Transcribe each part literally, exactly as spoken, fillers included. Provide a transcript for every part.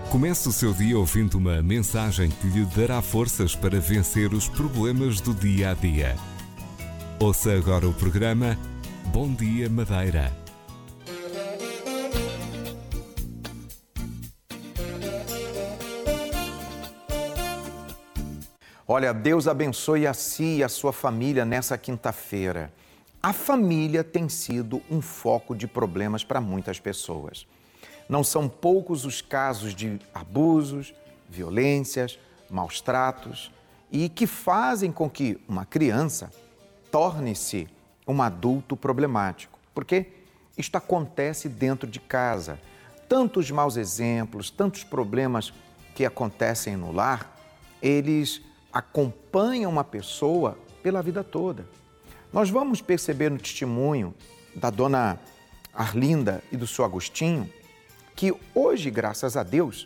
Comece o seu dia ouvindo uma mensagem que lhe dará forças para vencer os problemas do dia a dia. Ouça agora o programa Bom Dia Madeira. Olha, Deus abençoe a si e a sua família nessa quinta-feira. A família tem sido um foco de problemas para muitas pessoas. Não são poucos os casos de abusos, violências, maus tratos e que fazem com que uma criança torne-se um adulto problemático. Porque isto acontece dentro de casa. Tantos maus exemplos, tantos problemas que acontecem no lar, eles acompanham uma pessoa pela vida toda. Nós vamos perceber no testemunho da dona Arlinda e do seu Agostinho que hoje, graças a Deus,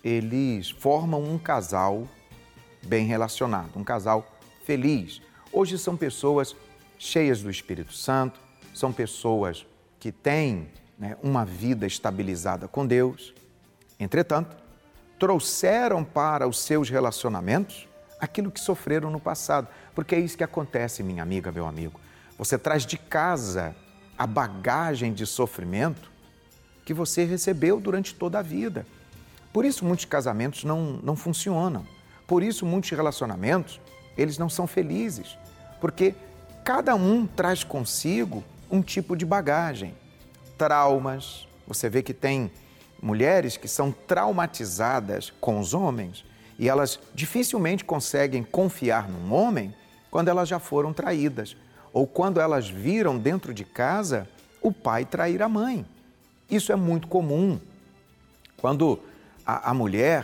eles formam um casal bem relacionado, um casal feliz. Hoje são pessoas cheias do Espírito Santo, são pessoas que têm, né, uma vida estabilizada com Deus. Entretanto, trouxeram para os seus relacionamentos aquilo que sofreram no passado, porque é isso que acontece, minha amiga, meu amigo. Você traz de casa a bagagem de sofrimento que você recebeu durante toda a vida. Por isso muitos casamentos não, não funcionam. Por isso muitos relacionamentos, eles não são felizes. Porque cada um traz consigo um tipo de bagagem. Traumas, você vê que tem mulheres que são traumatizadas com os homens e elas dificilmente conseguem confiar num homem quando elas já foram traídas ou quando elas viram dentro de casa o pai trair a mãe. Isso é muito comum. Quando a, a mulher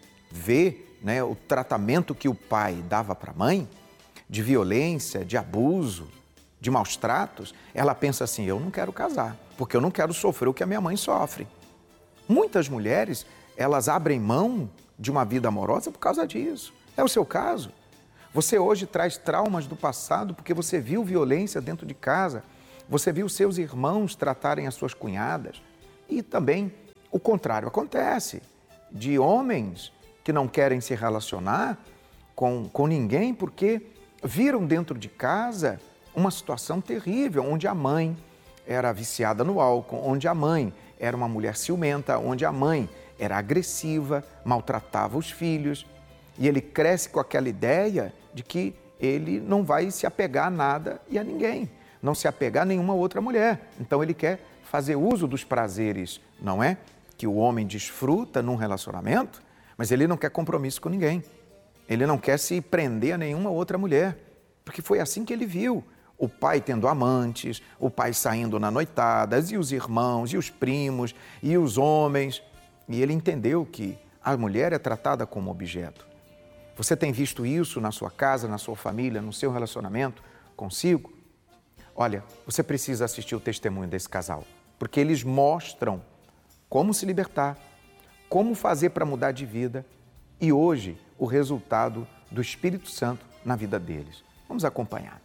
vê, né, o tratamento que o pai dava para a mãe, de violência, de abuso, de maus tratos, ela pensa assim, eu não quero casar, porque eu não quero sofrer o que a minha mãe sofre. Muitas mulheres, elas abrem mão de uma vida amorosa por causa disso. É o seu caso. Você hoje traz traumas do passado porque você viu violência dentro de casa, você viu seus irmãos tratarem as suas cunhadas. E também o contrário acontece, de homens que não querem se relacionar com, com ninguém porque viram dentro de casa uma situação terrível, onde a mãe era viciada no álcool, onde a mãe era uma mulher ciumenta, onde a mãe era agressiva, maltratava os filhos. E ele cresce com aquela ideia de que ele não vai se apegar a nada e a ninguém, não se apegar a nenhuma outra mulher. Então ele quer fazer uso dos prazeres, não é? Que o homem desfruta num relacionamento, mas ele não quer compromisso com ninguém. Ele não quer se prender a nenhuma outra mulher, porque foi assim que ele viu. O pai tendo amantes, o pai saindo na noitadas, e os irmãos, e os primos, e os homens. E ele entendeu que a mulher é tratada como objeto. Você tem visto isso na sua casa, na sua família, no seu relacionamento consigo? Olha, você precisa assistir o testemunho desse casal, porque eles mostram como se libertar, como fazer para mudar de vida e hoje o resultado do Espírito Santo na vida deles. Vamos acompanhar.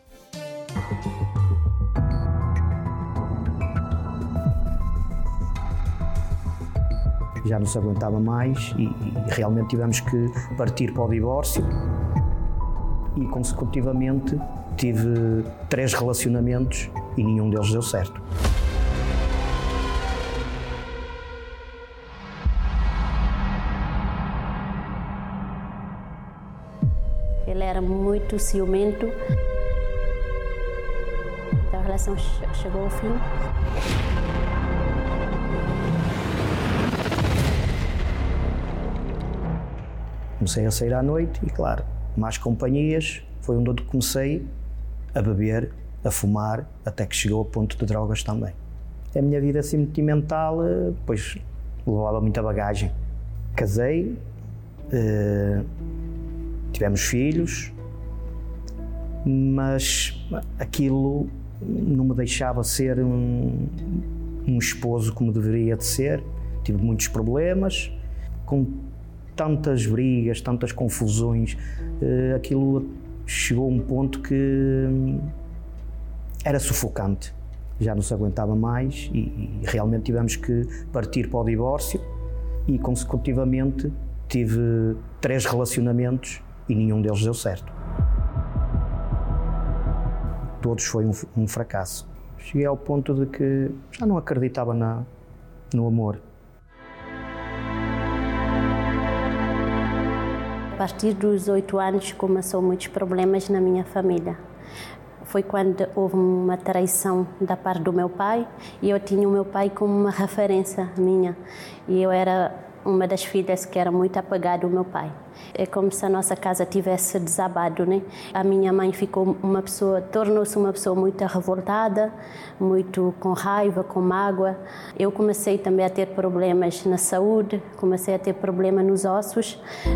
Já não se aguentava mais e, e realmente tivemos que partir para o divórcio e consecutivamente tive três relacionamentos e nenhum deles deu certo. Ele era muito ciumento. Então a relação chegou ao fim. Comecei a sair à noite e, claro, mais companhias, foi onde eu comecei a beber, a fumar, até que chegou ao ponto de drogas também. A minha vida sentimental, pois, levava muita bagagem. Casei, eh, tivemos filhos, mas aquilo não me deixava ser um, um esposo como deveria de ser. Tive muitos problemas, com tantas brigas, tantas confusões, uh, aquilo chegou a um ponto que um, era sufocante. Já não se aguentava mais e, e realmente tivemos que partir para o divórcio e consecutivamente tive três relacionamentos e nenhum deles deu certo. Todos foi um, um fracasso. Cheguei ao ponto de que já não acreditava na, no amor. A partir dos oito anos começou muitos problemas na minha família. Foi quando houve uma traição da parte do meu pai e eu tinha o meu pai como uma referência minha. E eu era uma das filhas que era muito apegada ao meu pai. É como se a nossa casa tivesse desabado, né? A minha mãe ficou uma pessoa, tornou-se uma pessoa muito revoltada, muito com raiva, com mágoa. Eu comecei também a ter problemas na saúde, comecei a ter problemas nos ossos.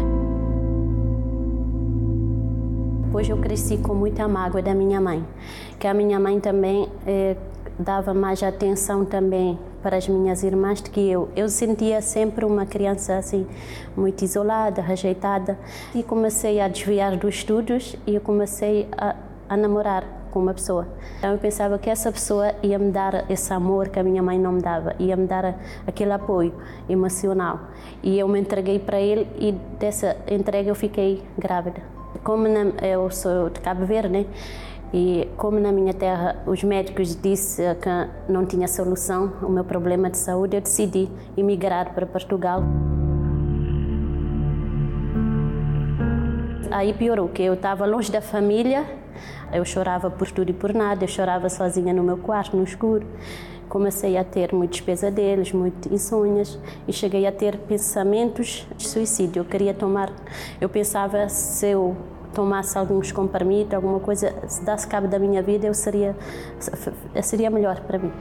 Depois eu cresci com muita mágoa da minha mãe, que a minha mãe também eh, dava mais atenção também para as minhas irmãs do que eu. Eu sentia sempre uma criança assim, muito isolada, rejeitada. E comecei a desviar dos estudos e eu comecei a, a namorar com uma pessoa. Então eu pensava que essa pessoa ia me dar esse amor que a minha mãe não me dava, ia me dar aquele apoio emocional. E eu me entreguei para ele e dessa entrega eu fiquei grávida. Como na, eu sou de Cabo Verde, né? E como na minha terra os médicos disseram que não tinha solução o meu problema de saúde, eu decidi emigrar para Portugal. Aí piorou, que eu estava longe da família, eu chorava por tudo e por nada, eu chorava sozinha no meu quarto, no escuro. Comecei a ter muitos pesadelos, muitas insônias e cheguei a ter pensamentos de suicídio. Eu queria tomar, eu pensava se eu tomasse alguns comprimidos, alguma coisa, se desse cabo da minha vida, eu seria, seria melhor para mim.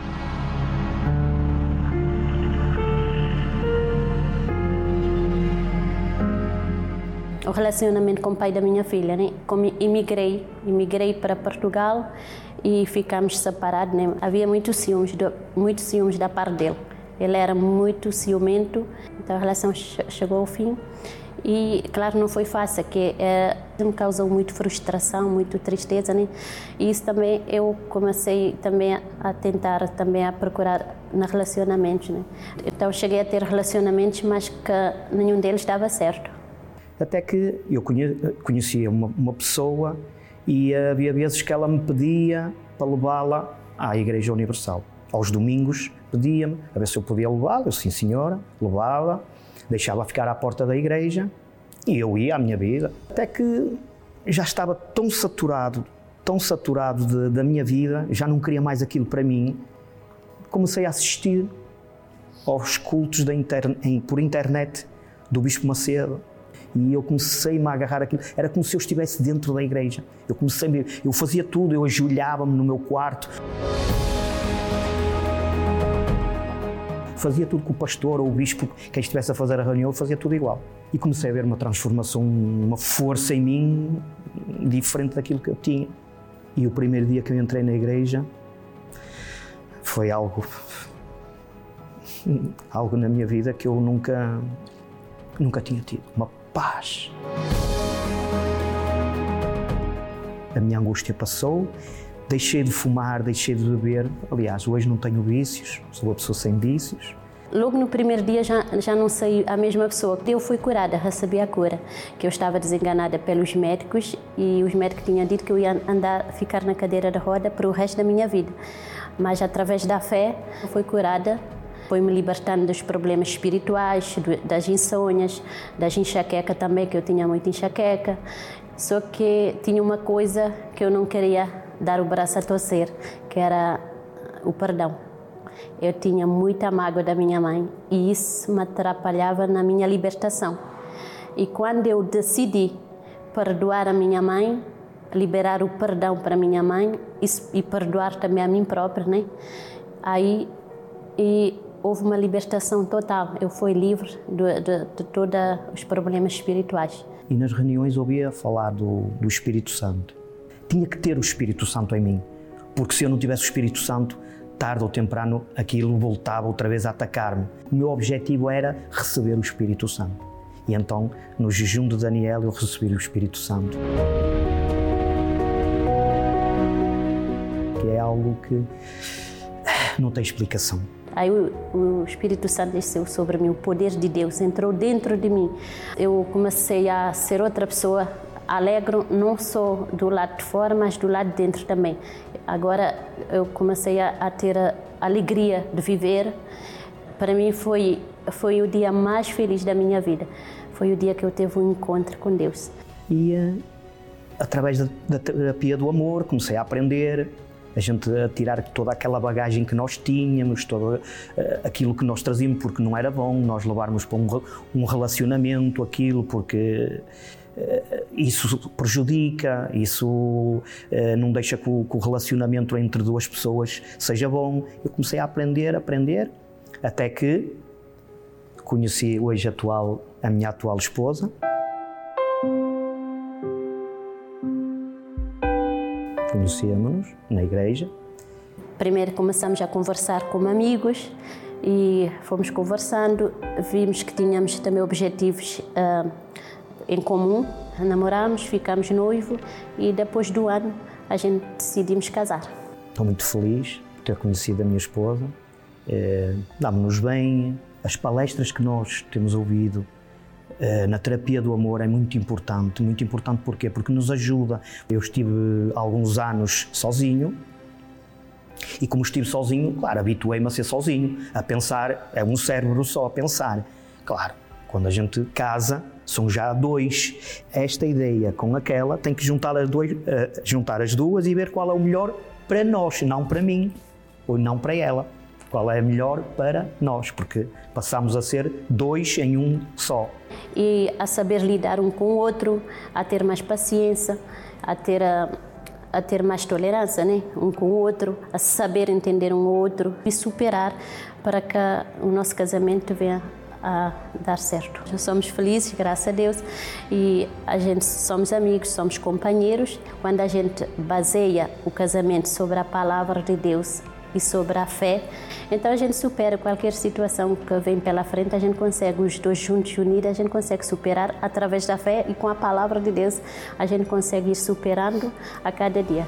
O relacionamento com o pai da minha filha, né? Como imigrei, imigrei para Portugal e ficámos separados, né? Havia muitos ciúmes, muitos ciúmes da parte dele. Ele era muito ciumento, então a relação chegou ao fim. E, claro, não foi fácil, que é, me causou muito frustração, muito tristeza, né? E isso também eu comecei também a tentar, também a procurar nos relacionamentos, né? Então cheguei a ter relacionamentos, mas que nenhum deles dava certo. Até que eu conhecia uma, uma pessoa e havia vezes que ela me pedia para levá-la à Igreja Universal. Aos domingos pedia-me a ver se eu podia levá-la, eu sim senhora, levava, deixava ficar à porta da igreja e eu ia à minha vida. Até que já estava tão saturado, tão saturado de, da minha vida, já não queria mais aquilo para mim. Comecei a assistir aos cultos da inter, em, por internet do Bispo Macedo. E eu comecei-me a agarrar aquilo, era como se eu estivesse dentro da igreja. Eu comecei, eu fazia tudo, eu ajoelhava-me no meu quarto. Fazia tudo que o pastor ou o bispo, quem estivesse a fazer a reunião, eu fazia tudo igual. E comecei a ver uma transformação, uma força em mim, diferente daquilo que eu tinha. E o primeiro dia que eu entrei na igreja, foi algo, algo na minha vida que eu nunca, nunca tinha tido. Uma paz. A minha angústia passou, deixei de fumar, deixei de beber. Aliás, hoje não tenho vícios, sou uma pessoa sem vícios. Logo no primeiro dia já, já não saí a mesma pessoa. Eu fui curada, recebi a cura, que eu estava desenganada pelos médicos e os médicos tinham dito que eu ia andar, ficar na cadeira de roda para o resto da minha vida. Mas através da fé, fui curada. Foi-me libertando dos problemas espirituais, das insônias, das enxaqueca também, que eu tinha muita enxaqueca. Só que tinha uma coisa que eu não queria dar o braço a torcer, que era o perdão. Eu tinha muita mágoa da minha mãe e isso me atrapalhava na minha libertação. E quando eu decidi perdoar a minha mãe, liberar o perdão para a minha mãe e, e perdoar também a mim própria, né? Aí e houve uma libertação total. Eu fui livre de, de, de todos os problemas espirituais. E nas reuniões ouvia falar do, do Espírito Santo. Tinha que ter o Espírito Santo em mim, porque se eu não tivesse o Espírito Santo, tarde ou temprano aquilo voltava outra vez a atacar-me. O meu objetivo era receber o Espírito Santo. E então, no jejum de Daniel, eu recebi o Espírito Santo. Que é algo que não tem explicação. Aí o, o Espírito Santo desceu sobre mim, o poder de Deus entrou dentro de mim. Eu comecei a ser outra pessoa, alegre não só do lado de fora, mas do lado de dentro também. Agora eu comecei a, a ter a alegria de viver. Para mim foi, foi o dia mais feliz da minha vida. Foi o dia que eu tive um encontro com Deus. E através da, da terapia do amor comecei a aprender, a gente a tirar toda aquela bagagem que nós tínhamos, todo uh, aquilo que nós trazíamos, porque não era bom nós levarmos para um, um relacionamento aquilo, porque uh, isso prejudica, isso uh, não deixa que o, que o relacionamento entre duas pessoas seja bom. Eu comecei a aprender, a aprender, até que conheci hoje atual, a minha atual esposa. Conhecemos-nos na igreja. Primeiro começamos a conversar como amigos e fomos conversando, vimos que tínhamos também objetivos uh, em comum, namorámos, ficámos noivos e depois do ano a gente decidimos casar. Estou muito feliz por ter conhecido a minha esposa, eh, dá-nos bem, as palestras que nós temos ouvido na terapia do amor é muito importante, muito importante porquê? Porque nos ajuda. Eu estive alguns anos sozinho e como estive sozinho, claro, habituei-me a ser sozinho, a pensar, é um cérebro só a pensar. Claro, quando a gente casa, são já dois. Esta ideia com aquela tem que juntar as, dois, uh, juntar as duas e ver qual é o melhor para nós, não para mim, ou não para ela. Qual é melhor para nós, porque passamos a ser dois em um só. E a saber lidar um com o outro, a ter mais paciência, a ter, a, a ter mais tolerância, né? Um com o outro, a saber entender um ao outro e superar para que o nosso casamento venha a dar certo. Nós somos felizes, graças a Deus, e a gente somos amigos, somos companheiros. Quando a gente baseia o casamento sobre a palavra de Deus e sobre a fé, então a gente supera qualquer situação que vem pela frente, a gente consegue, os dois juntos, unidos, a gente consegue superar através da fé e com a palavra de Deus, a gente consegue ir superando a cada dia.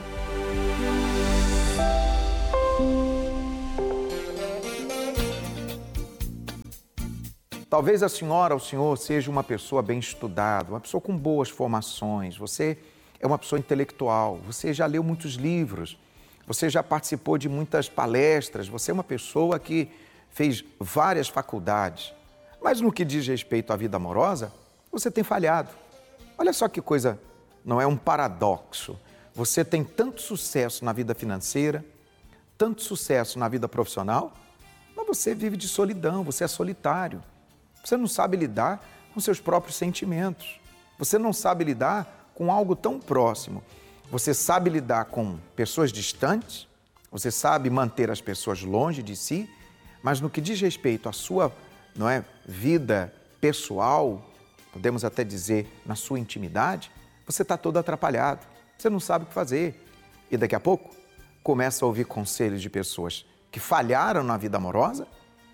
Talvez a senhora ou o senhor seja uma pessoa bem estudada, uma pessoa com boas formações, você é uma pessoa intelectual, você já leu muitos livros, você já participou de muitas palestras, você é uma pessoa que fez várias faculdades, mas no que diz respeito à vida amorosa, você tem falhado. Olha só que coisa, não é um paradoxo. Você tem tanto sucesso na vida financeira, tanto sucesso na vida profissional, mas você vive de solidão, você é solitário. Você não sabe lidar com seus próprios sentimentos. Você não sabe lidar com algo tão próximo. Você sabe lidar com pessoas distantes, você sabe manter as pessoas longe de si, mas no que diz respeito à sua, não é, vida pessoal, podemos até dizer na sua intimidade, você está todo atrapalhado, você não sabe o que fazer. E daqui a pouco começa a ouvir conselhos de pessoas que falharam na vida amorosa,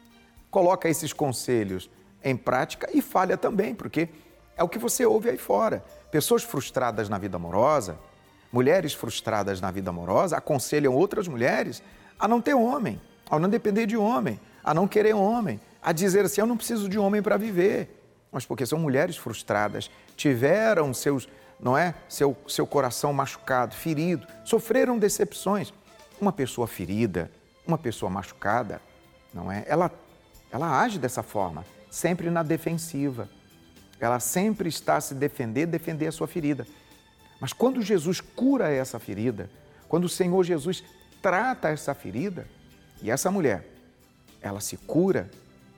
coloca esses conselhos em prática e falha também, porque é o que você ouve aí fora. Pessoas frustradas na vida amorosa, mulheres frustradas na vida amorosa aconselham outras mulheres a não ter homem, a não depender de homem, a não querer homem, a dizer assim, eu não preciso de homem para viver. Mas porque são mulheres frustradas, tiveram seus, não é, seu, seu coração machucado, ferido, sofreram decepções. Uma pessoa ferida, uma pessoa machucada, não é? Ela, ela age dessa forma, sempre na defensiva. Ela sempre está a se defender, defender a sua ferida. Mas quando Jesus cura essa ferida, quando o Senhor Jesus trata essa ferida, e essa mulher, ela se cura,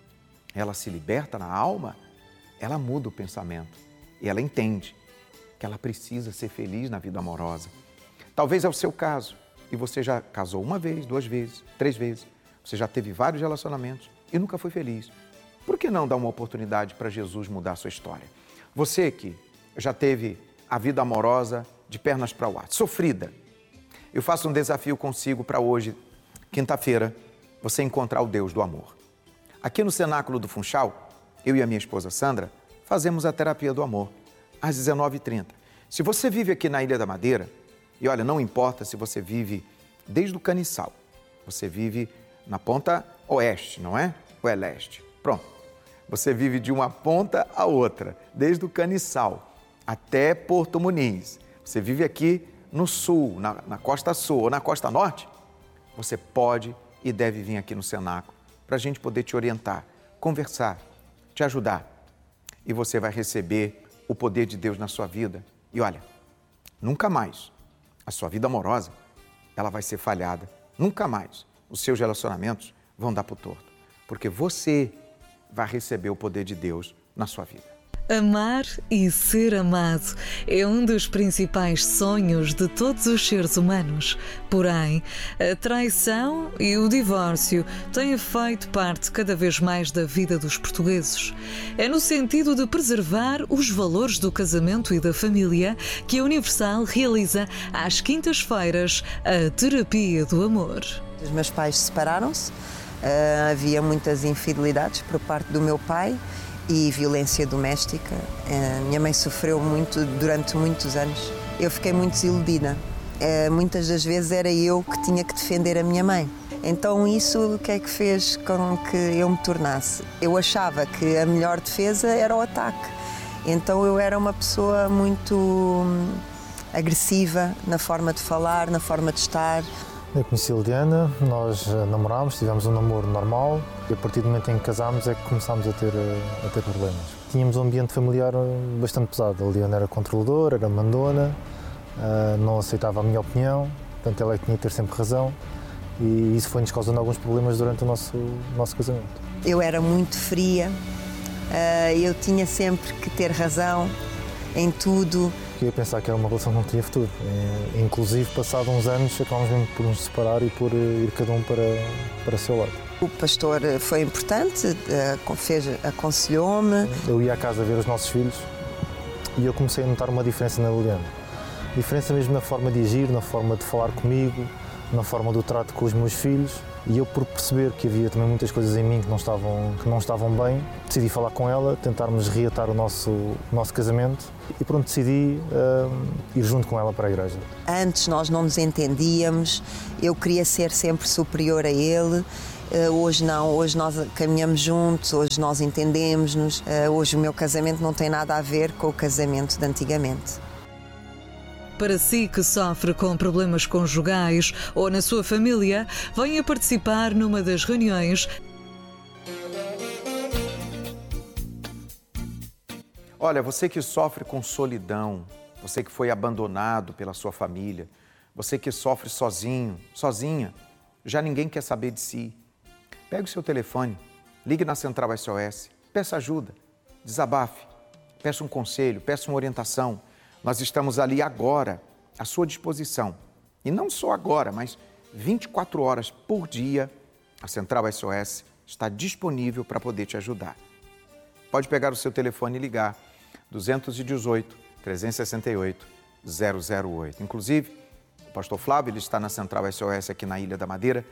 ela se liberta na alma, ela muda o pensamento e ela entende que ela precisa ser feliz na vida amorosa. Talvez é o seu caso e você já casou uma vez, duas vezes, três vezes, você já teve vários relacionamentos e nunca foi feliz. Por que não dar uma oportunidade para Jesus mudar a sua história? Você que já teve a vida amorosa de pernas para o ar, sofrida. Eu faço um desafio consigo para hoje, quinta-feira, você encontrar o Deus do amor. Aqui no Cenáculo do Funchal, eu e a minha esposa Sandra fazemos a terapia do amor, às dezenove e trinta. Se você vive aqui na Ilha da Madeira, e olha, não importa se você vive desde o Caniçal, você vive na ponta oeste, não é? Ou é leste? Pronto. Você vive de uma ponta a outra, desde o Caniçal até Porto Muniz. Você vive aqui no sul, na, na costa sul ou na costa norte, você pode e deve vir aqui no Cenáculo para a gente poder te orientar, conversar, te ajudar. E você vai receber o poder de Deus na sua vida. E olha, nunca mais a sua vida amorosa ela vai ser falhada. Nunca mais os seus relacionamentos vão dar para o torto. Porque você vai receber o poder de Deus na sua vida. Amar e ser amado é um dos principais sonhos de todos os seres humanos. Porém, a traição e o divórcio têm feito parte cada vez mais da vida dos portugueses. É no sentido de preservar os valores do casamento e da família que a Universal realiza às quintas-feiras a Terapia do Amor. Os meus pais separaram-se, uh, havia muitas infidelidades por parte do meu pai e violência doméstica. Uh, minha mãe sofreu muito durante muitos anos. Eu fiquei muito desiludida. Uh, muitas das vezes era eu que tinha que defender a minha mãe. Então isso o que é que fez com que eu me tornasse? Eu achava que a melhor defesa era o ataque. Então eu era uma pessoa muito hum, agressiva na forma de falar, na forma de estar. Eu conheci a Liliana, nós namorámos, tivemos um namoro normal e a partir do momento em que casámos é que começámos a ter, a ter problemas. Tínhamos um ambiente familiar bastante pesado. A Liliana era controladora, era mandona, não aceitava a minha opinião, portanto ela é que tinha que ter sempre razão e isso foi-nos causando alguns problemas durante o nosso, nosso casamento. Eu era muito fria, eu tinha sempre que ter razão em tudo. Eu ia pensar que era uma relação que não tinha futuro. Inclusive, passados uns anos, acabámos mesmo por nos separar e por ir cada um para, para o seu lado. O pastor foi importante, fez, aconselhou-me. Eu ia à casa ver os nossos filhos e eu comecei a notar uma diferença na Liliana. Diferença mesmo na forma de agir, na forma de falar comigo, na forma do trato com os meus filhos. E eu, por perceber que havia também muitas coisas em mim que não estavam, que não estavam bem, decidi falar com ela, tentarmos reatar o nosso, o nosso casamento e pronto, decidi uh, ir junto com ela para a igreja. Antes nós não nos entendíamos, eu queria ser sempre superior a ele, uh, hoje não, hoje nós caminhamos juntos, hoje nós entendemos-nos, uh, hoje o meu casamento não tem nada a ver com o casamento de antigamente. Para si que sofre com problemas conjugais ou na sua família, venha participar numa das reuniões. Olha, você que sofre com solidão, você que foi abandonado pela sua família, você que sofre sozinho, sozinha, já ninguém quer saber de si. Pegue o seu telefone, ligue na Central S O S, peça ajuda, desabafe, peça um conselho, peça uma orientação. Nós estamos ali agora, à sua disposição. E não só agora, mas vinte e quatro horas por dia, a Central S O S está disponível para poder te ajudar. Pode pegar o seu telefone e ligar dois um oito, três seis oito, zero zero oito. Inclusive, o pastor Flávio ele está na Central S O S aqui na Ilha da Madeira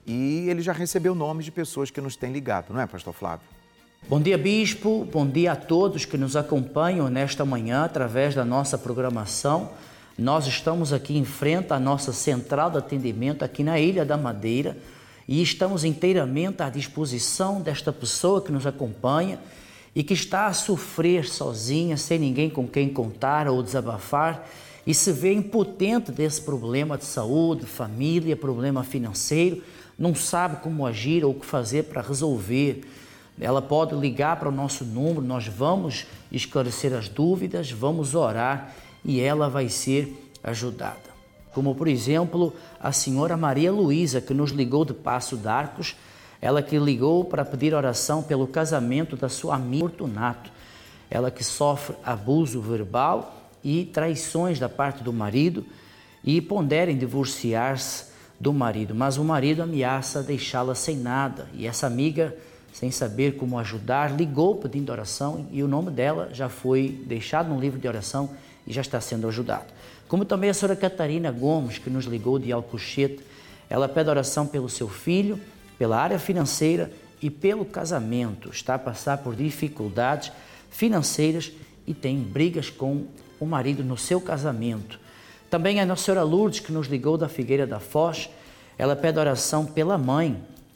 e ele já recebeu nomes de pessoas que nos têm ligado, não é, pastor Flávio? Bom dia, Bispo. Bom dia a todos que nos acompanham nesta manhã através da nossa programação. Nós estamos aqui em frente à nossa central de atendimento aqui na Ilha da Madeira e estamos inteiramente à disposição desta pessoa que nos acompanha e que está a sofrer sozinha, sem ninguém com quem contar ou desabafar e se vê impotente desse problema de saúde, família, problema financeiro, não sabe como agir ou o que fazer para resolver. Ela pode ligar para o nosso número, nós vamos esclarecer as dúvidas, vamos orar e ela vai ser ajudada. Como, por exemplo, a senhora Maria Luísa, que nos ligou de Passo d'Arcos, ela que ligou para pedir oração pelo casamento da sua amiga Fortunato, ela que sofre abuso verbal e traições da parte do marido e pondera em divorciar-se do marido, mas o marido ameaça deixá-la sem nada e essa amiga, sem saber como ajudar, ligou pedindo oração e o nome dela já foi deixado no livro de oração e já está sendo ajudado. Como também a senhora Catarina Gomes, que nos ligou de Alcochete, ela pede oração pelo seu filho, pela área financeira e pelo casamento. Está a passar por dificuldades financeiras e tem brigas com o marido no seu casamento. Também a nossa senhora Lourdes, que nos ligou da Figueira da Foz, ela pede oração pela mãe,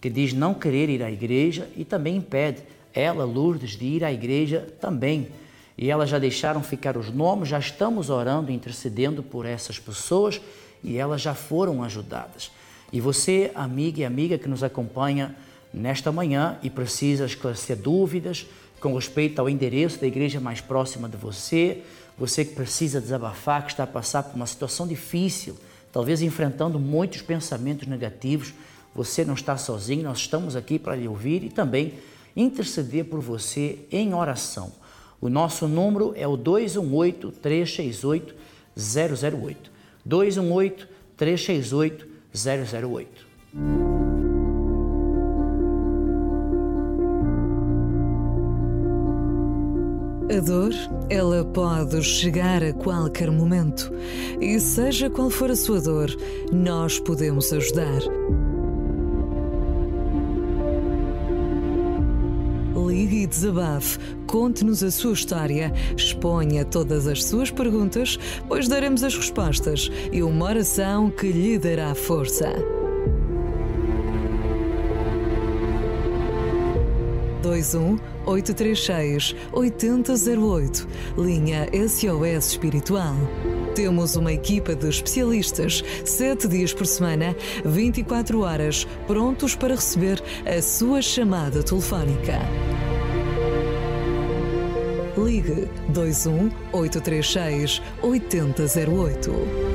que diz não querer ir à igreja e também impede ela, Lourdes, de ir à igreja também. E elas já deixaram ficar os nomes, já estamos orando, intercedendo por essas pessoas e elas já foram ajudadas. E você, amiga e amiga que nos acompanha nesta manhã e precisa esclarecer dúvidas com respeito ao endereço da igreja mais próxima de você, você que precisa desabafar, que está a passar por uma situação difícil, talvez enfrentando muitos pensamentos negativos, você não está sozinho, nós estamos aqui para lhe ouvir e também interceder por você em oração. O nosso número é o dois um oito, três seis oito, zero zero oito. dois um oito, três seis oito, zero zero oito. A dor, ela pode chegar a qualquer momento. E seja qual for a sua dor, nós podemos ajudar. Ligue e desabafe, conte-nos a sua história, exponha todas as suas perguntas, pois daremos as respostas e uma oração que lhe dará força. dois um oito três seis, oito zero zero oito, linha S O S Espiritual. Temos uma equipa de especialistas, sete dias por semana, vinte e quatro horas, prontos para receber a sua chamada telefónica. Ligue dois um oito três seis, oito zero zero oito.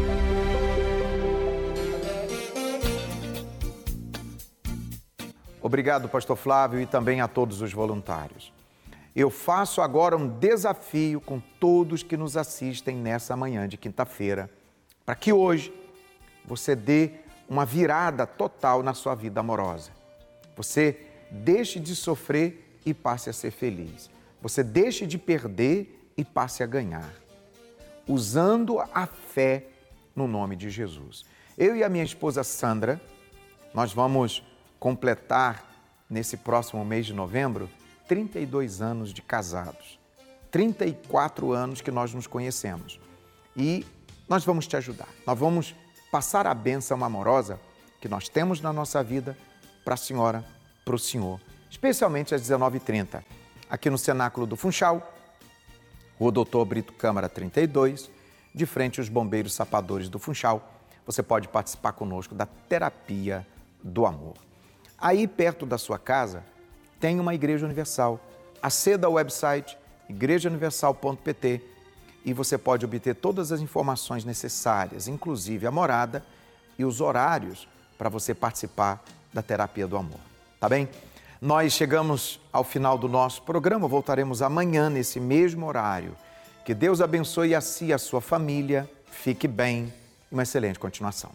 Obrigado, pastor Flávio, e também a todos os voluntários. Eu faço agora um desafio com todos que nos assistem nessa manhã de quinta-feira, para que hoje você dê uma virada total na sua vida amorosa. Você deixe de sofrer e passe a ser feliz. Você deixe de perder e passe a ganhar, usando a fé no nome de Jesus. Eu e a minha esposa Sandra, nós vamos completar nesse próximo mês de novembro trinta e dois anos de casados, trinta e quatro anos que nós nos conhecemos. E nós vamos te ajudar, nós vamos passar a bênção amorosa que nós temos na nossa vida para a senhora, para o senhor, especialmente às dezenove e trinta, aqui no Cenáculo do Funchal, Rua Doutor Brito Câmara trinta e dois, de frente aos Bombeiros Sapadores do Funchal. Você pode participar conosco da Terapia do Amor. Aí, perto da sua casa, tem uma Igreja Universal. Aceda ao website igreja universal ponto p t e você pode obter todas as informações necessárias, inclusive a morada e os horários para você participar da Terapia do Amor. Tá bem? Nós chegamos ao final do nosso programa, voltaremos amanhã nesse mesmo horário. Que Deus abençoe a si e a sua família. Fique bem e uma excelente continuação.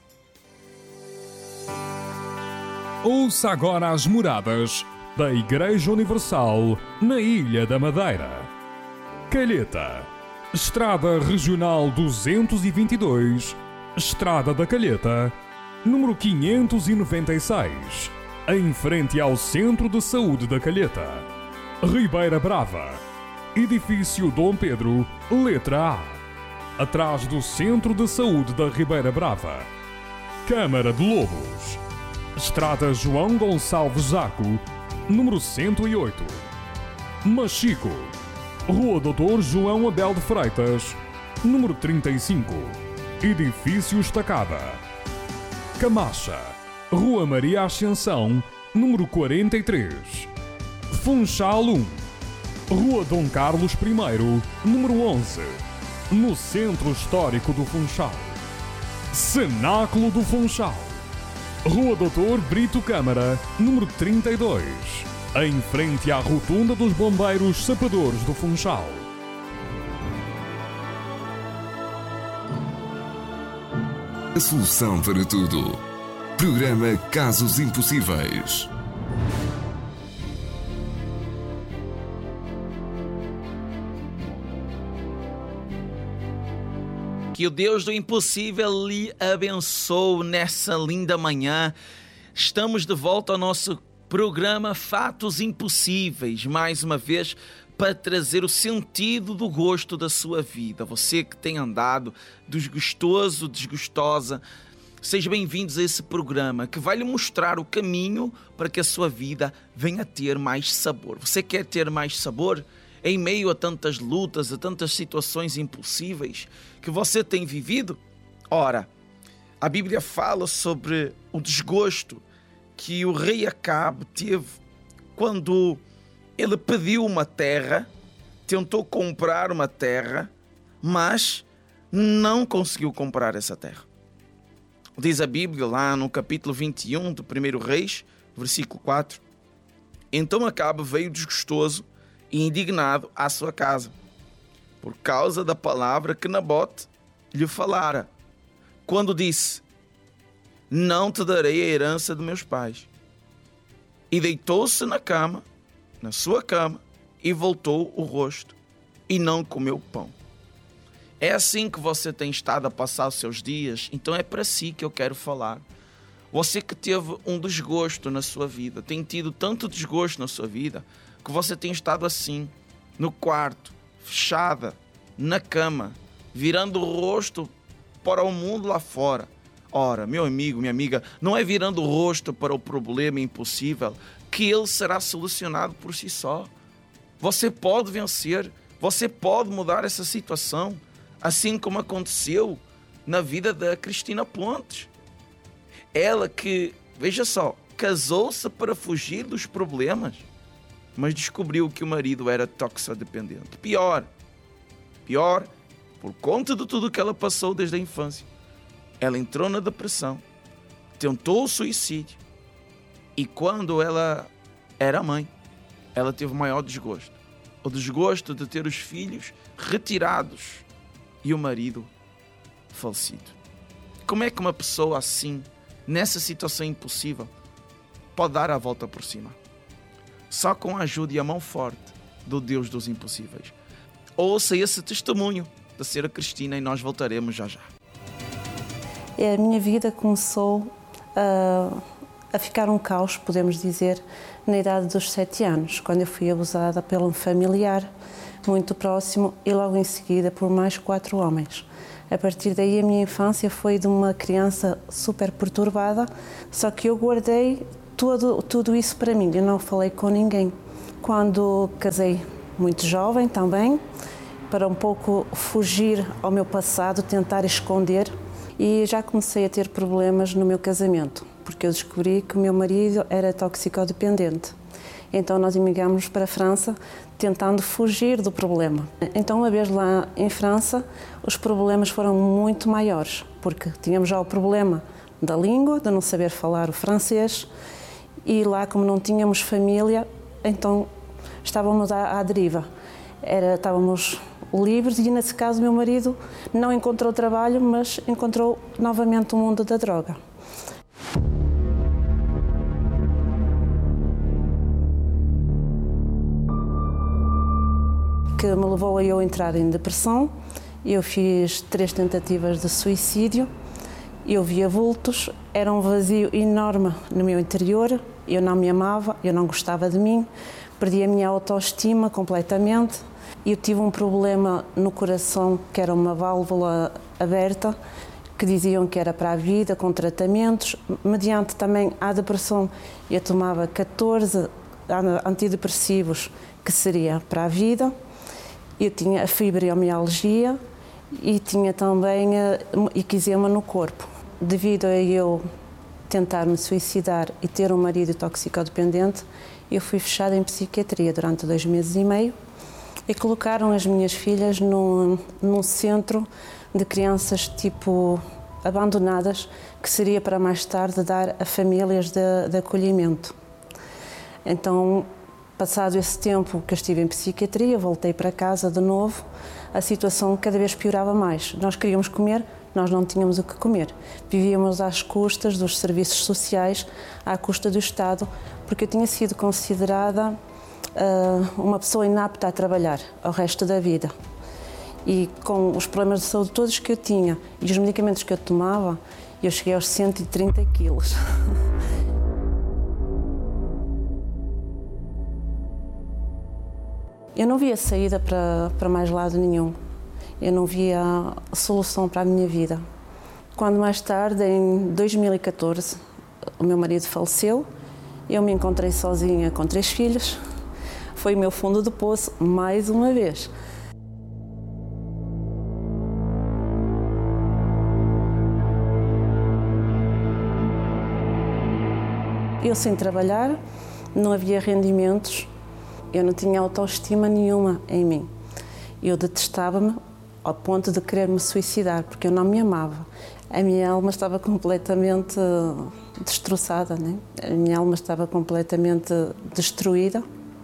Ouça agora as moradas da Igreja Universal na Ilha da Madeira. Calheta, Estrada Regional duzentos e vinte e dois, Estrada da Calheta, número quinhentos e noventa e seis, em frente ao Centro de Saúde da Calheta. Ribeira Brava, Edifício Dom Pedro, letra A, atrás do Centro de Saúde da Ribeira Brava. Câmara de Lobos, Estrada João Gonçalves Zaco, número cento e oito. Machico, Rua Doutor João Abel de Freitas, número trinta e cinco, Edifício Estacada. Camacha, Rua Maria Ascensão, número quarenta e três. Funchal um, Rua Dom Carlos I, número onze, no Centro Histórico do Funchal. Cenáculo do Funchal, Rua Doutor Brito Câmara, número trinta e dois, em frente à Rotunda dos Bombeiros Sapadores do Funchal. A solução para tudo. Programa Casos Impossíveis. Que o Deus do impossível lhe abençoe nessa linda manhã. Estamos de volta ao nosso programa Fatos Impossíveis, mais uma vez para trazer o sentido do gosto da sua vida. Você que tem andado desgostoso, desgostosa, Sejam bem-vindos a esse programa que vai lhe mostrar o caminho para que a sua vida venha a ter mais sabor. Você quer ter mais sabor? Em meio a tantas lutas, a tantas situações impossíveis que você tem vivido? Ora, a Bíblia fala sobre o desgosto que o rei Acabe teve quando ele pediu uma terra, tentou comprar uma terra, mas não conseguiu comprar essa terra. Diz a Bíblia lá no capítulo vinte e um do primeiro Reis, versículo quatro. Então Acabe veio desgostoso e indignado à sua casa, por causa da palavra que Nabote lhe falara, quando disse: não te darei a herança de meus pais. E deitou-se na cama, na sua cama, e voltou o rosto, e não comeu pão. É assim que você tem estado a passar os seus dias? Então é para si que eu quero falar. Você que teve um desgosto na sua vida, tem tido tanto desgosto na sua vida, que você tem estado assim, no quarto, fechada, na cama, virando o rosto para o mundo lá fora. Ora, meu amigo, minha amiga, não é virando o rosto para o problema impossível que ele será solucionado por si só. Você pode vencer, você pode mudar essa situação, assim como aconteceu na vida da Cristina Pontes. Ela que, veja só, casou-se para fugir dos problemas, mas descobriu que o marido era toxicodependente. Pior, pior, por conta de tudo que ela passou desde a infância, ela entrou na depressão, tentou o suicídio, e quando ela era mãe, ela teve o maior desgosto. O desgosto de ter os filhos retirados e o marido falecido. Como é que uma pessoa assim, nessa situação impossível, pode dar a volta por cima? Só com a ajuda e a mão forte do Deus dos impossíveis. Ouça esse testemunho da senhora Cristina e nós voltaremos já já. A minha vida começou a, a ficar um caos, podemos dizer, na idade dos sete anos, quando eu fui abusada por um familiar muito próximo e logo em seguida por mais quatro homens. A partir daí a minha infância foi de uma criança super perturbada, só que eu guardei tudo, tudo isso para mim, eu não falei com ninguém. Quando casei muito jovem também, para um pouco fugir ao meu passado, tentar esconder, e já comecei a ter problemas no meu casamento, porque eu descobri que o meu marido era toxicodependente. Então nós emigramos para a França tentando fugir do problema. Então uma vez lá em França, os problemas foram muito maiores, porque tínhamos já o problema da língua, de não saber falar o francês, e lá como não tínhamos família, então estávamos à, à deriva. Era, estávamos livres e nesse caso meu marido não encontrou trabalho, mas encontrou novamente o mundo da droga. Que me levou a eu entrar em depressão. Eu fiz três tentativas de suicídio, eu via vultos, era um vazio enorme no meu interior, eu não me amava, eu não gostava de mim, perdi a minha autoestima completamente. Eu tive um problema no coração, que era uma válvula aberta, que diziam que era para a vida, com tratamentos. Mediante também a depressão, eu tomava catorze antidepressivos, que seria para a vida. Eu tinha a fibromialgia e tinha também eczema no corpo. Devido a eu tentar me suicidar e ter um marido toxicodependente, eu fui fechada em psiquiatria durante dois meses e meio. E colocaram as minhas filhas num, num centro de crianças tipo abandonadas, que seria para mais tarde dar a famílias de, de acolhimento. Então, passado esse tempo que eu estive em psiquiatria, voltei para casa de novo, a situação cada vez piorava mais. Nós queríamos comer, nós não tínhamos o que comer. Vivíamos às custas dos serviços sociais, à custa do Estado, porque eu tinha sido considerada Uh, uma pessoa inapta a trabalhar ao resto da vida. E com os problemas de saúde todos que eu tinha e os medicamentos que eu tomava, eu cheguei aos cento e trinta quilos. Eu não via saída para, para mais lado nenhum. Eu não via solução para a minha vida. Quando mais tarde, em dois mil e catorze, o meu marido faleceu, eu me encontrei sozinha com três filhos. Foi o meu fundo de poço, mais uma vez. Eu sem trabalhar, não havia rendimentos, eu não tinha autoestima nenhuma em mim. Eu detestava-me ao ponto de querer me suicidar, porque eu não me amava. A minha alma estava completamente destroçada, né? A minha alma estava completamente destruída,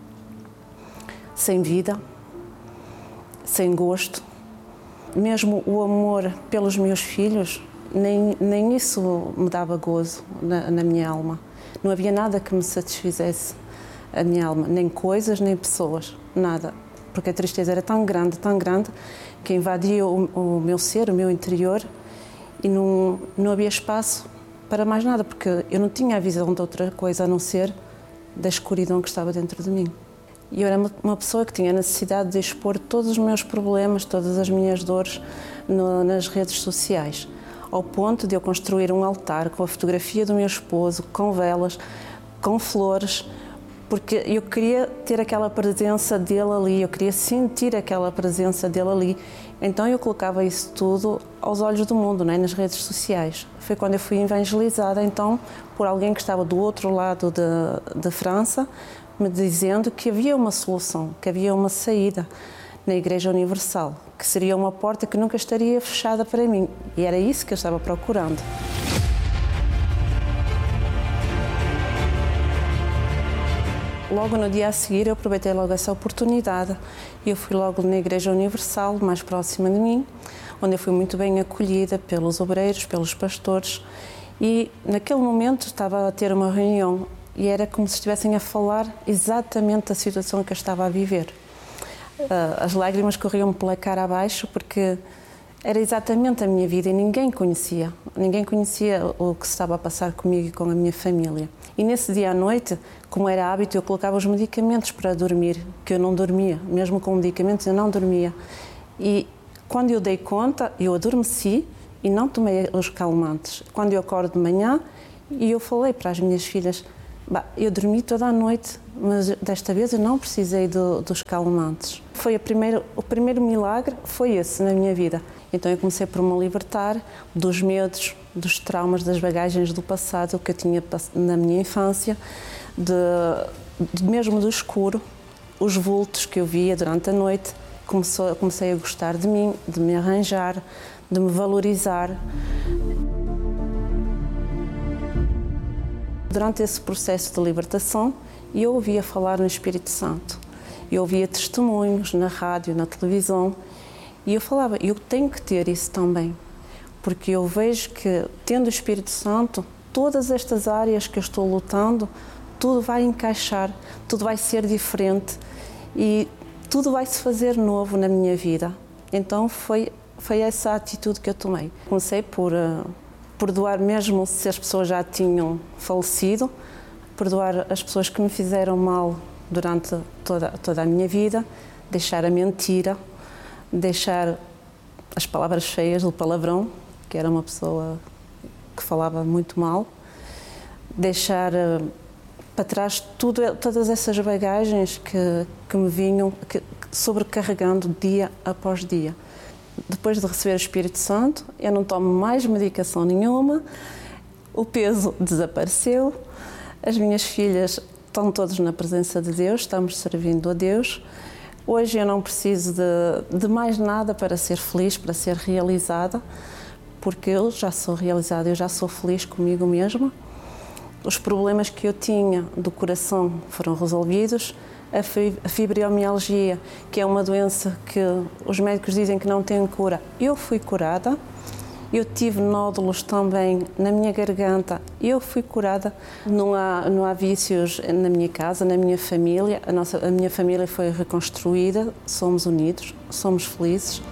sem vida, sem gosto. Mesmo o amor pelos meus filhos, nem, nem isso me dava gozo na, na minha alma. Não havia nada que me satisfizesse a minha alma, nem coisas, nem pessoas, nada. Porque a tristeza era tão grande, tão grande, que invadia o, o meu ser, o meu interior, e não, não havia espaço para mais nada, porque eu não tinha a visão de outra coisa a não ser da escuridão que estava dentro de mim. E eu era uma pessoa que tinha necessidade de expor todos os meus problemas, todas as minhas dores no, nas redes sociais, ao ponto de eu construir um altar com a fotografia do meu esposo, com velas, com flores, porque eu queria ter aquela presença dele ali, eu queria sentir aquela presença dele ali. Então eu colocava isso tudo aos olhos do mundo, não é? Nas redes sociais. Foi quando eu fui evangelizada, então, por alguém que estava do outro lado da França, me dizendo que havia uma solução, que havia uma saída na Igreja Universal, que seria uma porta que nunca estaria fechada para mim. E era isso que eu estava procurando. Logo no dia a seguir, eu aproveitei logo essa oportunidade e eu fui logo na Igreja Universal, mais próxima de mim, onde eu fui muito bem acolhida pelos obreiros, pelos pastores, e naquele momento estava a ter uma reunião e era como se estivessem a falar exatamente da situação que eu estava a viver. As lágrimas corriam-me pela cara abaixo porque era exatamente a minha vida e ninguém conhecia, ninguém conhecia o que se estava a passar comigo e com a minha família. E nesse dia à noite, como era hábito, eu colocava os medicamentos para dormir, que eu não dormia, mesmo com medicamentos eu não dormia. E quando eu dei conta, eu adormeci e não tomei os calmantes. Quando eu acordo de manhã, e eu falei para as minhas filhas, bah, eu dormi toda a noite, mas desta vez eu não precisei do, dos calmantes. Foi a primeira, o primeiro milagre foi esse na minha vida. Então eu comecei por me libertar dos medos, dos traumas, das bagagens do passado que eu tinha na minha infância, de, de mesmo do escuro, os vultos que eu via durante a noite. Começou, comecei a gostar de mim, de me arranjar, de me valorizar. Durante esse processo de libertação, eu ouvia falar no Espírito Santo. Eu ouvia testemunhos na rádio, na televisão, e eu falava, eu tenho que ter isso também, porque eu vejo que, tendo o Espírito Santo, todas estas áreas que eu estou lutando, tudo vai encaixar, tudo vai ser diferente e tudo vai se fazer novo na minha vida. Então foi, foi essa a atitude que eu tomei. Comecei por uh, perdoar mesmo se as pessoas já tinham falecido, perdoar as pessoas que me fizeram mal durante toda, toda a minha vida, deixar a mentira, deixar as palavras feias do palavrão, que era uma pessoa que falava muito mal, deixar uh, para trás tudo, todas essas bagagens que, que me vinham que, sobrecarregando dia após dia. Depois de receber o Espírito Santo, eu não tomo mais medicação nenhuma, o peso desapareceu, as minhas filhas estão todas na presença de Deus, estamos servindo a Deus. Hoje eu não preciso de, de mais nada para ser feliz, para ser realizada, porque eu já sou realizada, eu já sou feliz comigo mesma. Os problemas que eu tinha do coração foram resolvidos. A fibromialgia, que é uma doença que os médicos dizem que não tem cura, eu fui curada. Eu tive nódulos também na minha garganta, eu fui curada. Não há, não há vícios na minha casa, na minha família. A, nossa, a minha família foi reconstruída, somos unidos, somos felizes.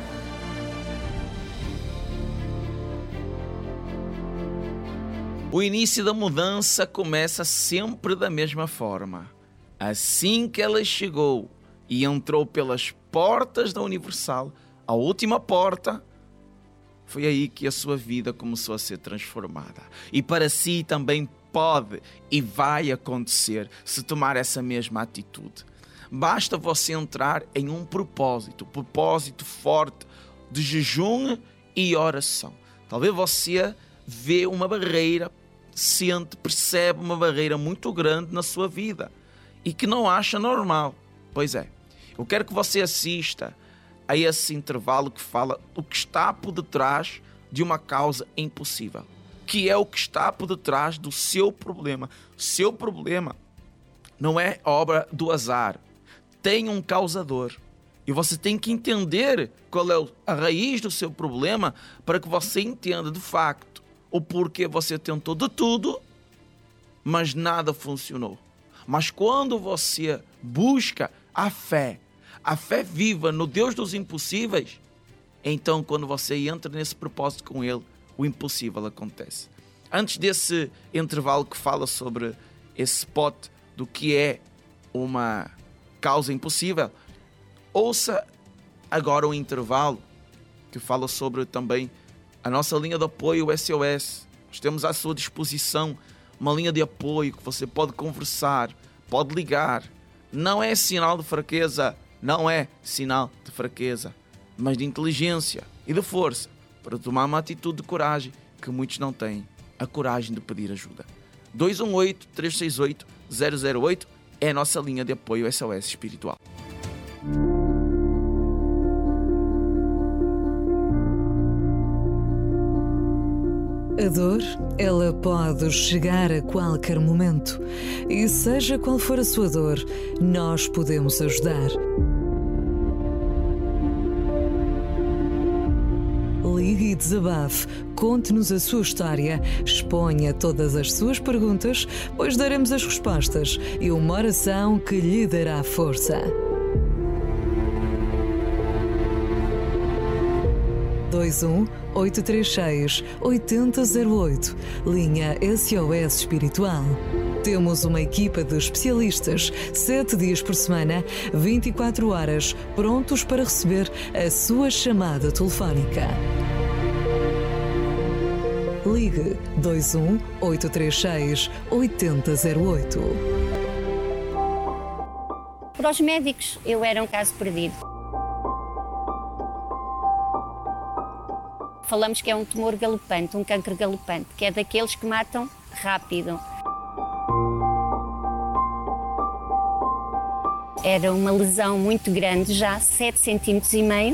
O início da mudança começa sempre da mesma forma. Assim que ela chegou e entrou pelas portas da Universal, a última porta foi aí que a sua vida começou a ser transformada. E para si também pode e vai acontecer se tomar essa mesma atitude. Basta você entrar em um propósito, propósito forte de jejum e oração. Talvez você vê uma barreira, sente, percebe uma barreira muito grande na sua vida e que não acha normal. Pois é, eu quero que você assista a esse intervalo que fala o que está por detrás de uma causa impossível, que é o que está por detrás do seu problema. O seu problema não é obra do azar, tem um causador. E você tem que entender qual é a raiz do seu problema para que você entenda de facto o porquê você tentou de tudo, mas nada funcionou. Mas quando você busca a fé, a fé viva no Deus dos impossíveis, então quando você entra nesse propósito com Ele, o impossível acontece. Antes desse intervalo que fala sobre esse spot do que é uma causa impossível, ouça agora um intervalo que fala sobre também a nossa linha de apoio, o S O S. Nós temos à sua disposição uma linha de apoio que você pode conversar, pode ligar. Não é sinal de fraqueza, não é sinal de fraqueza, mas de inteligência e de força para tomar uma atitude de coragem que muitos não têm, a coragem de pedir ajuda. dois um oito, três seis oito, zero zero oito é a nossa linha de apoio S O S espiritual. A dor, ela pode chegar a qualquer momento. E seja qual for a sua dor, nós podemos ajudar. Ligue e desabafe, conte-nos a sua história, exponha todas as suas perguntas, pois daremos as respostas e uma oração que lhe dará força. dois um oito três seis oito zero zero oito, linha S O S Espiritual. Temos uma equipa de especialistas, sete dias por semana, vinte e quatro horas, prontos para receber a sua chamada telefónica. Ligue dois um oito três seis oito zero zero oito. Para os médicos, eu era um caso perdido. Falamos que é um tumor galopante, um cancro galopante, que é daqueles que matam rápido. Era uma lesão muito grande, já sete centímetros e meio.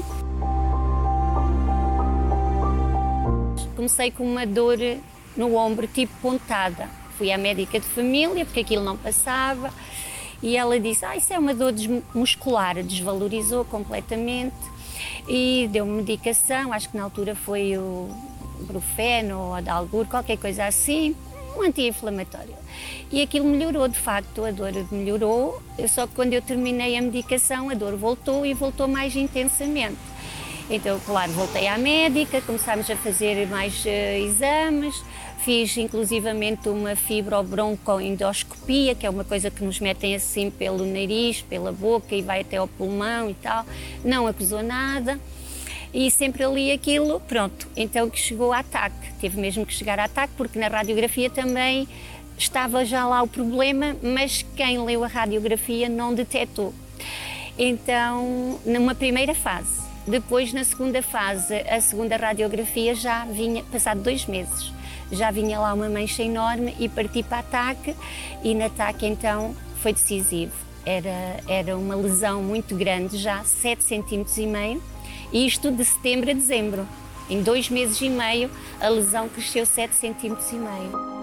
Comecei com uma dor no ombro, tipo pontada. Fui à médica de família, porque aquilo não passava, e ela disse, ah, isso é uma dor muscular, desvalorizou completamente. E deu-me medicação, acho que na altura foi o Brufeno ou a Dalgur, qualquer coisa assim, um anti-inflamatório. E aquilo melhorou, de facto, a dor melhorou, só que quando eu terminei a medicação, a dor voltou e voltou mais intensamente. Então, claro, voltei à médica, começámos a fazer mais uh, exames, fiz inclusivamente uma fibrobroncoendoscopia, que é uma coisa que nos metem assim pelo nariz, pela boca e vai até ao pulmão e tal, não acusou nada. E sempre ali aquilo, pronto, então que chegou a ataque, teve mesmo que chegar a ataque, porque na radiografia também estava já lá o problema, mas quem leu a radiografia não detectou. Então, numa primeira fase. Depois, na segunda fase, a segunda radiografia já vinha, passado dois meses, já vinha lá uma mancha enorme e parti para ataque, e no ataque então foi decisivo. Era, era uma lesão muito grande, já sete centímetros e meio, e isto de setembro a dezembro. Em dois meses e meio, a lesão cresceu sete centímetros e meio.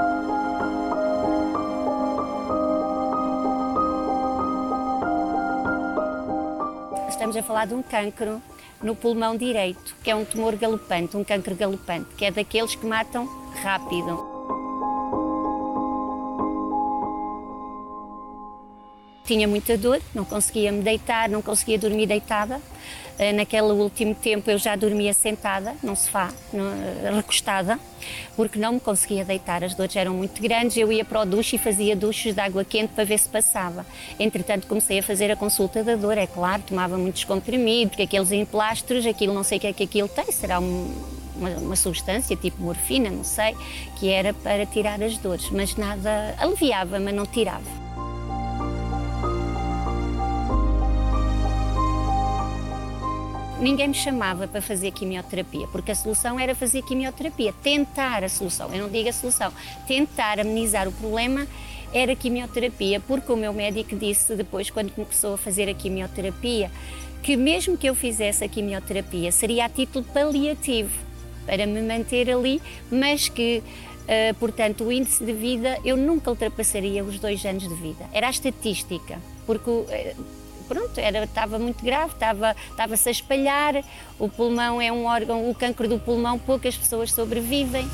Estamos a falar de um cancro no pulmão direito, que é um tumor galopante, um cancro galopante, que é daqueles que matam rápido. Tinha muita dor, não conseguia me deitar, não conseguia dormir deitada. Naquele último tempo eu já dormia sentada, num sofá, recostada, porque não me conseguia deitar, as dores eram muito grandes. Eu ia para o duche e fazia duches de água quente para ver se passava. Entretanto comecei a fazer a consulta da dor, é claro, tomava muitos comprimidos, porque aqueles emplastros, aquilo não sei o que é que aquilo tem, será um, uma, uma substância tipo morfina, não sei, que era para tirar as dores, mas nada, aliviava, mas não tirava. Ninguém me chamava para fazer quimioterapia, porque a solução era fazer quimioterapia, tentar a solução, eu não digo a solução, tentar amenizar o problema era quimioterapia, porque o meu médico disse depois, quando começou a fazer a quimioterapia, que mesmo que eu fizesse a quimioterapia seria a título paliativo, para me manter ali, mas que, uh, portanto, o índice de vida, eu nunca ultrapassaria os dois anos de vida. Era a estatística, porque... Uh, Pronto, era, estava muito grave, estava, estava-se a espalhar, o pulmão é um órgão, o cancro do pulmão, poucas pessoas sobrevivem.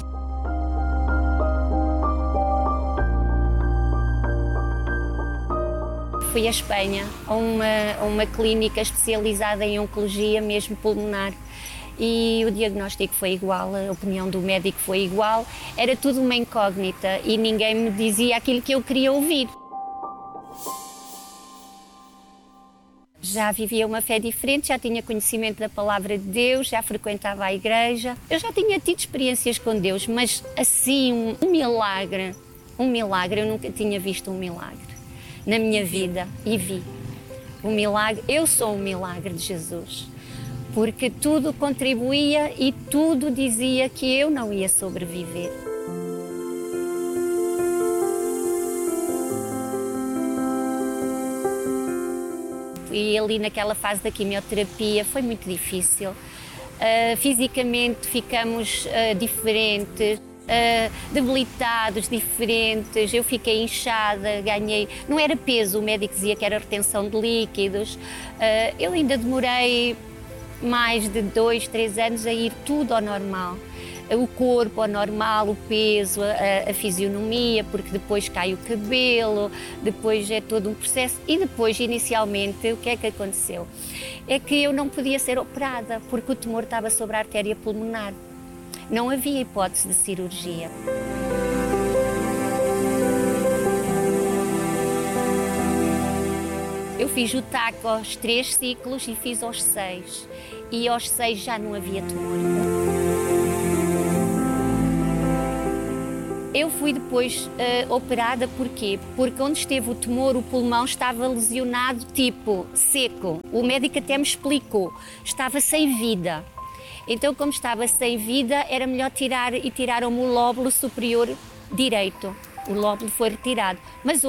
Fui à Espanha, a uma, a uma clínica especializada em oncologia, mesmo pulmonar, e o diagnóstico foi igual, a opinião do médico foi igual, era tudo uma incógnita e ninguém me dizia aquilo que eu queria ouvir. Já vivia uma fé diferente, já tinha conhecimento da palavra de Deus, já frequentava a igreja. Eu já tinha tido experiências com Deus, mas assim, um, um milagre, um milagre, eu nunca tinha visto um milagre na minha vida e vi. O milagre, eu sou um milagre de Jesus, porque tudo contribuía e tudo dizia que eu não ia sobreviver. E ali naquela fase da quimioterapia foi muito difícil. Uh, fisicamente ficamos uh, diferentes, uh, debilitados, diferentes. Eu fiquei inchada, ganhei... Não era peso, o médico dizia que era retenção de líquidos. Uh, eu ainda demorei mais de dois, três anos a ir tudo ao normal. O corpo ao normal, o peso, a, a fisionomia, porque depois cai o cabelo, depois é todo um processo. E depois, inicialmente, o que é que aconteceu? É que eu não podia ser operada, porque o tumor estava sobre a artéria pulmonar. Não havia hipótese de cirurgia. Eu fiz o T A C aos três ciclos e fiz aos seis. E aos seis já não havia tumor. Eu fui depois uh, operada, porquê? Porque onde esteve o tumor, o pulmão estava lesionado, tipo, seco. O médico até me explicou, estava sem vida. Então, como estava sem vida, era melhor tirar, e tiraram-me o lóbulo superior direito. O lóbulo foi retirado. Mas